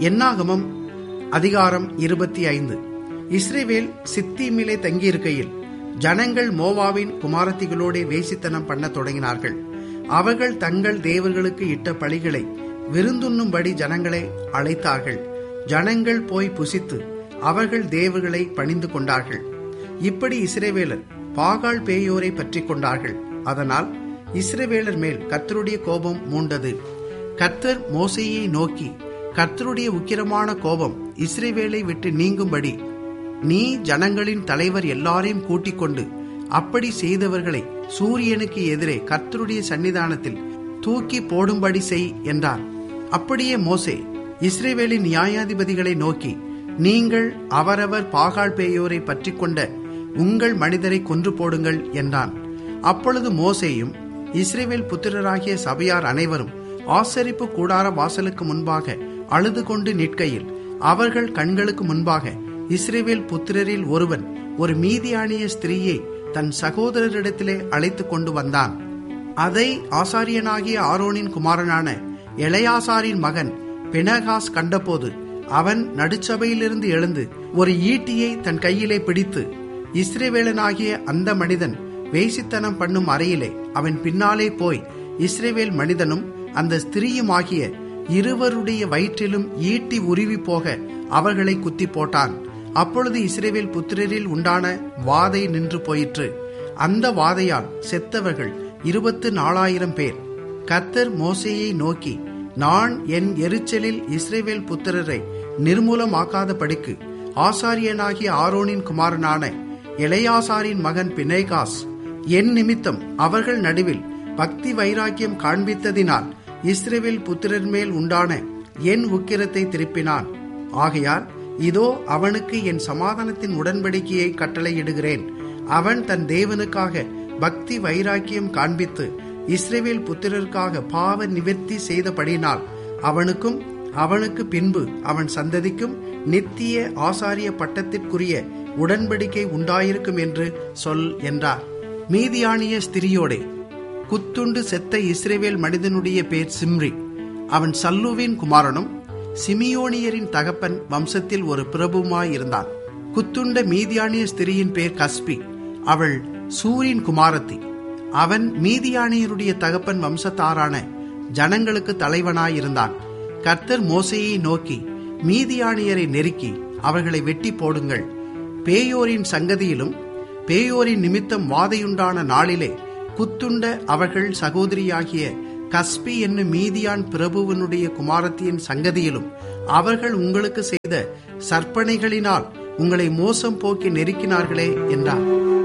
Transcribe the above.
என்னாகமம் அதிகாரம் 25. இஸ்ரவேல் சித்தீமிலே தங்கியிருக்கையில் ஜனங்கள் மோவாபின் குமாரத்திகளோடே வேசித்தனம் பண்ண தொடங்கினார்கள். அவர்கள் தங்கள் தேவர்களுக்கு இட்ட பலிகளை விருந்துண்ணும்படி ஜனங்களை அழைத்தார்கள். ஜனங்கள் போய் புசித்து அவர்கள் தேவர்களை பணிந்து கொண்டார்கள். இப்படி இஸ்ரவேலர் பாகால் பேயோரை பற்றி கொண்டார்கள். அதனால் இஸ்ரவேலர் மேல் கர்த்தருடைய கோபம் மூண்டது. கர்த்தர் மோசேயை நோக்கி, கர்த்தருடைய உக்கிரமான கோபம் இஸ்ரவேலை விட்டு நீங்கும்படி நீ ஜனங்களின் தலைவர் எல்லாரையும் கூட்டிக் கொண்டு அப்படி செய்தவர்களை சூரியனுக்கு எதிரே கர்த்தருடைய சன்னிதானத்தில் தூக்கி போடும்படி செய் என்றார். அப்படியே மோசே இஸ்ரவேலின் நியாயாதிபதிகளை நோக்கி, நீங்கள் அவரவர் பாகால் பேயோரை பற்றி கொண்ட உங்கள் மனிதரை கொன்று போடுங்கள் என்றான். அப்பொழுது மோசேயும் இஸ்ரவேல் புத்திரராகிய சபையார் அனைவரும் ஆசரிப்பு கூடார வாசலுக்கு முன்பாக அழுது கொண்டு நிற்கையில் அவர்கள் கண்களுக்கு முன்பாக இஸ்ரவேல் புத்திரரில் ஒருவன் ஒரு மீதியானிய ஸ்திரீயை தன் சகோதரரிடத்திலே அழைத்து கொண்டு வந்தான். அதை ஆசாரியனாகிய ஆரோனின் குமாரனான எலெயாசாரின் மகன் பினகாஸ் கண்டபோது அவன் நடுச்சபையிலிருந்து எழுந்து ஒரு ஈட்டியை தன் கையிலே பிடித்து, இஸ்ரவேலனாகிய அந்த மனிதன் வேசித்தனம் பண்ணும் அறையிலே அவன் பின்னாலே போய் இஸ்ரவேல் மனிதனும் அந்த ஸ்திரீயுமாகிய இருவருடைய வயிற்றிலும் ஈட்டி உருவி போக அவர்களை குத்தி போட்டான். அப்பொழுது இஸ்ரவேல் புத்திரரில் உண்டான வாதை நின்று போயிற்று. அந்த வாதையால் செத்தவர்கள் 24,000 பேர். கர்த்தர் மோசேயை நோக்கி, நான் என் எரிச்சலில் இஸ்ரவேல் புத்திரரை நிர்மூலமாக்காதபடிக்கு ஆசாரியனாகிய ஆரோனின் குமாரனான எலெயாசாரின் மகன் பினெகாஸ் என் நிமித்தம் அவர்கள் நடுவில் பக்தி வைராக்கியம் காண்பித்ததினால் இஸ்ரவேல் புத்திரர் மேல் உண்டான என் உக்கிரத்தை திருப்பினான். ஆகையால் இதோ அவனுக்கு என் சமாதானத்தின் உடன்படிக்கையை கட்டளையிடுகிறேன். அவன் தன் தேவனுக்காக பக்தி வைராக்கியம் காண்பித்து இஸ்ரவேல் புத்திரருக்காக பாவ நிவர்த்தி செய்தபடினால் அவனுக்கும் அவனுக்கு பின்பு அவன் சந்ததிக்கும் நித்திய ஆசாரிய பட்டத்திற்குரிய உடன்படிக்கை உண்டாயிருக்கும் என்று சொல் என்றார். மீதியானிய ஸ்திரியோடே குத்துண்டு செத்த இஸ்ரவேல் மனிதனுடைய பேர் சிம்ரி. அவன் சல்லூவின் குமாரனும் சிமியோனியரின் தகப்பன் வம்சத்தில் ஒரு பிரபுமாயிருந்தான். குத்துண்ட மீதியானிய ஸ்திரியின் பேர் கஸ்பி. அவள் சூரின் குமாரத்தி. அவன் மீதியானியருடைய தகப்பன் வம்சத்தாரான ஜனங்களுக்கு தலைவனாயிருந்தான். கர்த்தர் மோசேயை நோக்கி, மீதியானியரை நெருக்கி அவர்களை வெட்டி போடுங்கள். பேயோரின் சங்கதியிலும் பேயோரின் நிமித்தம் வாதையுண்டான நாளிலே குத்துண்ட அவர்கள் சகோதரியாகிய கஸ்பி என்னும் மீதியான் பிரபுவனுடைய குமாரத்தியின் சங்கதியிலும் அவர்கள் உங்களுக்கு செய்த சற்பனைகளினால் உங்களை மோசம் போக்கி நெருக்கினார்களே என்றார்.